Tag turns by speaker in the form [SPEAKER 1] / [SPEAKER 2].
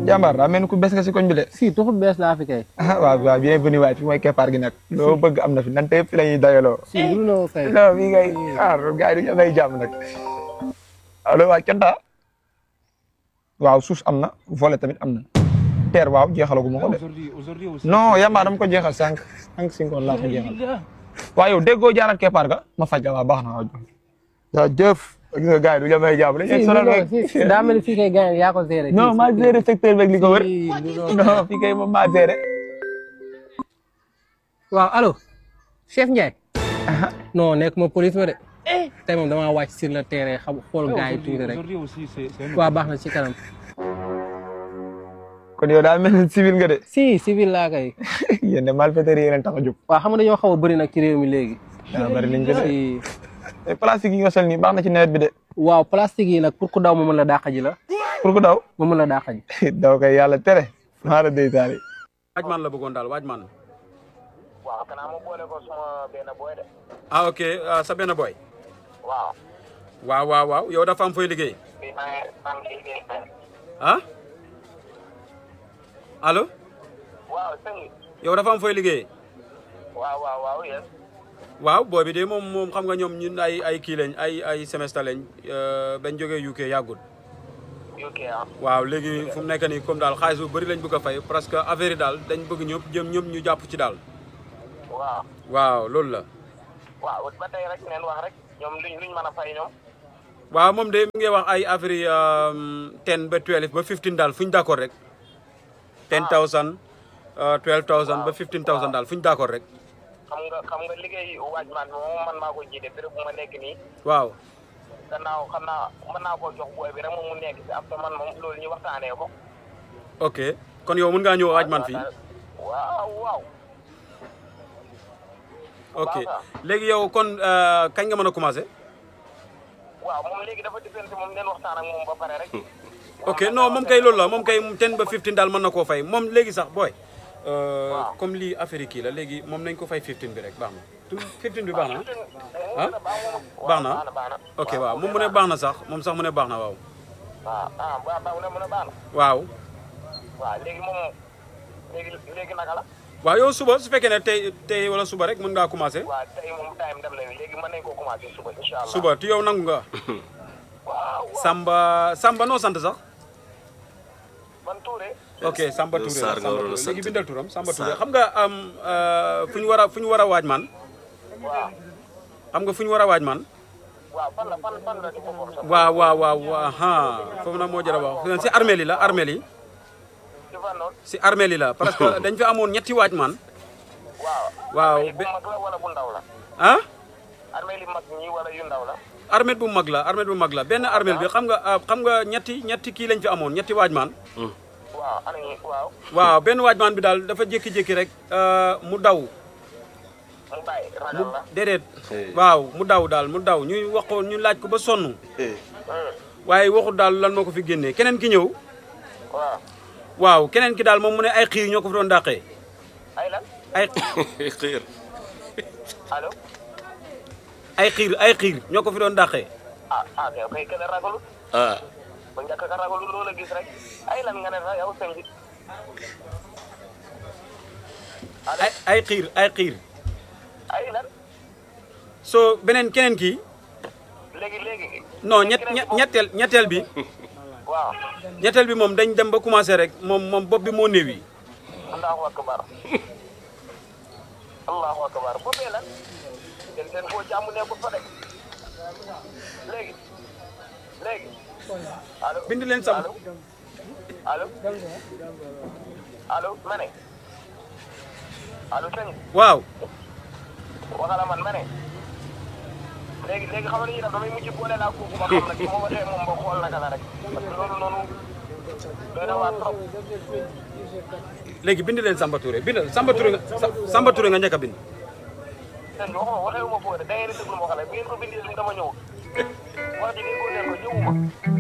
[SPEAKER 1] jàmbaar daa mel ni ku bees nga si koñ bi de.
[SPEAKER 2] si tuxu bees laa fi kay.
[SPEAKER 1] waaw waaw bienvenue waay fi mooy keppaar gi nag. loo bëgg am na fi nante yëpp fi la ñuy dayaloo.
[SPEAKER 2] si mënuloo kay.
[SPEAKER 1] non fii kay gars yi du ñu am ay jàmm nag. allo waa Canta. waaw suuf am na volet tamit am na. terre waaw jeexalagu ma ko de. non yamba dama ko jeexal sànq si ngoon laa ko jeexal. waaw yow déggoo jaaral keppaar ga ma faj la waaw baax na waaw. waaw jëf. gis nga gars yi du ñu am ay jàmm dañuy sonal rek.
[SPEAKER 2] si daa mel ni fii kay gars yaa ko géré.
[SPEAKER 1] non maa géré secteur beeg li ko wër. non fii kay moom maa géré.
[SPEAKER 2] waaw allo chef Ndiaye. non nekk ma police ma de. tey moom damaa wàcc sur le terrain xam xool gars yi tuuti rek. waaw baax na ci kanam.
[SPEAKER 1] kon yow daa mel ni civil nga de.
[SPEAKER 2] si civil laa kay.
[SPEAKER 1] yéen de malfaiteurs yi leen tax a jóg.
[SPEAKER 2] waaw xam nga dañoo xaw a bëri nag ci réew mi léegi.
[SPEAKER 1] waaw bëri nañ ko de.
[SPEAKER 2] si.
[SPEAKER 1] plastique yi nga sol nii baax na ci nawet bi de.
[SPEAKER 2] waaw plastique yi nag pour ku daw ma mën la dàq ji la.
[SPEAKER 1] pour ku daw.
[SPEAKER 2] ma mën la dàq ji.
[SPEAKER 1] daw kay yàlla tere. maa la dey taale.
[SPEAKER 3] waaj man la bëggoon daal waaj man.
[SPEAKER 4] waaw kanaa ma boole ko suma benn boy de.
[SPEAKER 3] ah ok sa benn boy.
[SPEAKER 4] waaw.
[SPEAKER 3] waaw yow dafa am fooy liggéey.
[SPEAKER 4] bi maa ngi liggéey.
[SPEAKER 3] ah. allo.
[SPEAKER 4] waaw sëñ bi.
[SPEAKER 3] yow dafa am fooy liggéey.
[SPEAKER 4] waaw yes.
[SPEAKER 3] waaw booy bi de moom xam nga ñoom ñun ay kii lañ ay semestre lañ bañ jógee UK yàggul.
[SPEAKER 4] UK ah.
[SPEAKER 3] waaw léegi fu mu nekk nii comme daal xaalis bu bëri lañ bëgg a fay parce que affaire yi daal dañ bëgg ñëpp ñu jàpp ci daal.
[SPEAKER 4] waaw.
[SPEAKER 3] waaw loolu la.
[SPEAKER 4] waaw ba tey rek neen wax rek ñoom luñ mën a fay ñoom.
[SPEAKER 3] waaw moom de mi ngi wax ay affaire yi 10 ba 12 ba 15 daal fu ñu d'accord rek. 10,000 12,000 ba 15,000 daal fu ñu d'accord rek.
[SPEAKER 4] xam nga liggéey waaj man moom man maa ko jiite béréb bu ma nekk nii.
[SPEAKER 3] waaw.
[SPEAKER 4] gannaaw xam naa mën naa koo jox booy bi rek moom mu nekk si ab man moom loolu ñu waxtaanee ko.
[SPEAKER 3] ok kon yow mën ngaa ñëw waaj man fii.
[SPEAKER 4] waaw.
[SPEAKER 3] ok léegi yow kon kañ nga mën a commencé.
[SPEAKER 4] waaw moom léegi dafa dépendre moom leen waxtaan ak moom ba pare rek.
[SPEAKER 3] ok non moom kay loolu la moom kay 10 ba 15 daal mën na koo fay moom léegi sax booy. comme lii affaire yi kii la léegi moom nañ ko fay 15 bi rek baax na 15 bi baax na ah baax na ok waaw moom mu ne baax na sax moom sax mu ne baax na waaw. waaw.
[SPEAKER 4] waaw léegi moom léegi naka la.
[SPEAKER 3] waaw yow suba su fekkee ne tey wala suba rek mën ngaa commencé.
[SPEAKER 4] waaw tey moom time dem na léegi mën nañ koo commencé suba incha allah.
[SPEAKER 3] suba tu yow nangu nga.
[SPEAKER 4] waaw.
[SPEAKER 3] Samba noo sant sax.
[SPEAKER 4] man Touré.
[SPEAKER 3] ok Samba Touré la Samba Touré léegi bindal turam Samba Touré
[SPEAKER 5] Sarr.
[SPEAKER 3] xam nga fu ñu war a waaj man.
[SPEAKER 4] waaw.
[SPEAKER 3] xam nga fu ñu war a waaj man.
[SPEAKER 4] waaw fan la di ko for sax.
[SPEAKER 3] waaw foofu nag moo jar a wax si armée li la armée li
[SPEAKER 4] ci fan noonu.
[SPEAKER 3] si armée li la parce que dañ fi amoon ñetti waaj man. waaw
[SPEAKER 4] bu mag la wala bu ndaw la.
[SPEAKER 3] ah.
[SPEAKER 4] armée li mag ñi wala yu ndaw la.
[SPEAKER 3] armée bu mag la benn armée bi xam nga ñetti kii lañ fi amoon ñetti waaj man.
[SPEAKER 4] waaw ana ñi waaw.
[SPEAKER 3] waaw benn waaj man bi daal dafa jékki-jékki rek mu daw.
[SPEAKER 4] mu bàyyi ragal la.
[SPEAKER 3] déedéet waaw mu daw ñuy wax ko ñu laaj ko ba sonn. waaye waxut daal lan moo ko fi génnee keneen ki ñëw.
[SPEAKER 4] waaw.
[SPEAKER 3] waaw keneen ki daal moom mu ne ay xiir ñoo ko fi doon dàqee.
[SPEAKER 4] ay lan.
[SPEAKER 5] xiir.
[SPEAKER 4] allo.
[SPEAKER 3] ay xiir ñoo ko fi doon dàqee.
[SPEAKER 4] kay kenn ragalul. ba njëkk ka ragalul loola gis rek. ay lan nga ne sax yow sëñ bi.
[SPEAKER 3] ay xiir.
[SPEAKER 4] ay lan.
[SPEAKER 3] soo keneen kii.
[SPEAKER 4] léegi.
[SPEAKER 3] non ñetteel bi.
[SPEAKER 4] waaw.
[SPEAKER 3] ñetteel bi moom dañ dem ba commencé rek moom bopp bi moo néew yi.
[SPEAKER 4] allahu akbar. boobee lan. seen koo jàmm nekkul fa de. léegi. allo.
[SPEAKER 3] bind leen sam.
[SPEAKER 4] allo ma ne. allo sëñ.
[SPEAKER 3] waaw.
[SPEAKER 4] waxala man ma ne. léegi xam nga li ñuy def damay mujj boole laa kooku ma xam nag su ma waxee moom ba xool naka la rek parce que loolu noonu doy na waa trop.
[SPEAKER 3] léegi bind leen Samba Touré bindal Samba Touré nga njëkk a bind.
[SPEAKER 4] sëñ bi waxuma ma foofu de da ngeen di déglu ma waxale bu ngeen ko bindee dama ñëw wax ji ngeen ko leen ko ñëwuma.